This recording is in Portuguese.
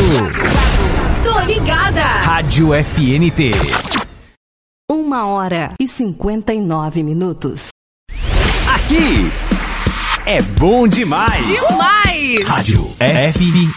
Tô ligada. Rádio FNT. 1h59. Aqui é bom demais. Demais. Rádio FNT.